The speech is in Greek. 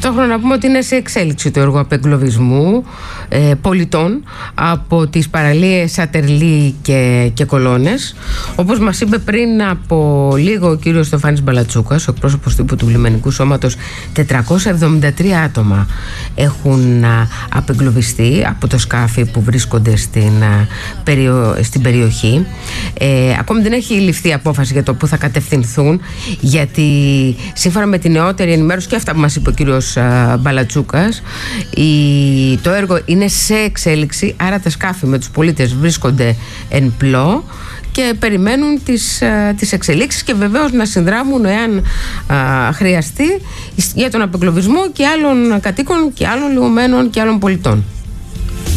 Ταυτόχρονα να πούμε ότι είναι σε εξέλιξη το έργο απεγκλωβισμού πολιτών από τις παραλίες Αττερλή και Κολώνες. Όπως μας είπε πριν από λίγο ο κύριος Στεφάνης Μπαλατσούκας, ο εκπρόσωπος τύπου του Λιμενικού Σώματος, 473 άτομα έχουν απεγκλωβιστεί από το σκάφη που βρίσκονται στην περιοχή. Ακόμη δεν έχει ληφθεί απόφαση για το πού θα κατευθυνθούν, γιατί σύμφωνα με την νεότερη ενημέρωση και αυτά που μας είπε ο κύριος Μπαλατσούκας, το έργο είναι σε εξέλιξη, άρα τα σκάφη με τους πολίτες βρίσκονται εν πλώ και περιμένουν τις εξελίξεις και βεβαίως να συνδράμουν εάν χρειαστεί για τον απεγκλωβισμό και άλλων κατοίκων και άλλων λιωμένων και άλλων πολιτών.